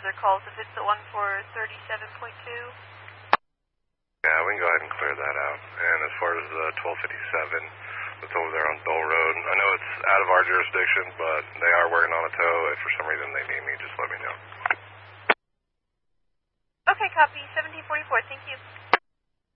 further calls if it's the one for 37.2. Yeah, we can go ahead and clear that out. And as far as the 1257, that's over there on Dole Road. I know it's out of our jurisdiction, but they are working on a tow. If for some reason they need me, just let me know. Okay, copy. 1744. Thank you.